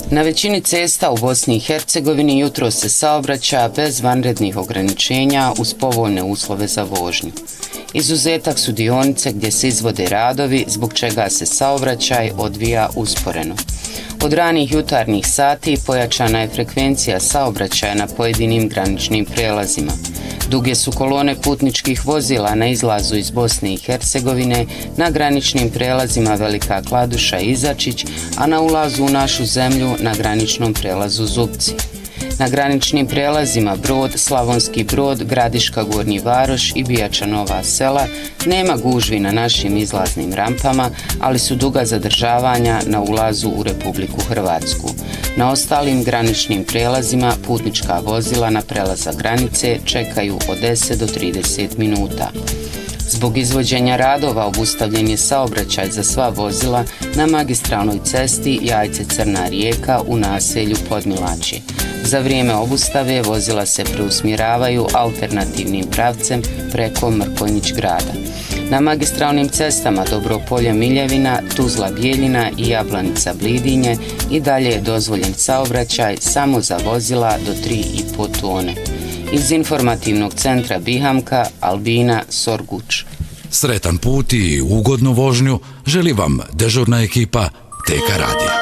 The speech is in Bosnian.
Na većini cesta u Bosni i Hercegovini jutro se saobraća bez vanrednih ograničenja uz povoljne uslove za vožnju. Izuzetak su dionice gdje se izvode radovi, zbog čega se saobraćaj odvija usporeno. Od ranih jutarnjih sati pojačana je frekvencija saobraćaja na pojedinim graničnim prijelazima. Duge su kolone putničkih vozila na izlazu iz Bosne i Hercegovine, na graničnim prijelazima Velika Kladuša i Izačić, a na ulazu u našu zemlju na graničnom prijelazu Zupci. Na graničnim prijelazima Brod, Slavonski Brod, Gradiška Gornji Varoš i Bijača Nova Sela nema gužvi na našim izlaznim rampama, ali su duga zadržavanja na ulazu u Republiku Hrvatsku. Na ostalim graničnim prijelazima putnička vozila na prelazak granice čekaju od 10 do 30 minuta. Zbog izvođenja radova obustavljen je saobraćaj za sva vozila na magistralnoj cesti Jajce-Crna Rijeka u naselju Podmilačje. Za vrijeme obustave vozila se preusmjeravaju alternativnim pravcem preko Mrkonjić grada. Na magistralnim cestama Dobropolje-Miljevina, Tuzla-Bijeljina i Jablanica-Blidinje i dalje je dozvoljen saobraćaj samo za vozila do 3,5 tone. Iz informativnog centra Bihamka, Albina Sorguč. Sretan put i ugodnu vožnju želi vam dežurna ekipa TK Radija.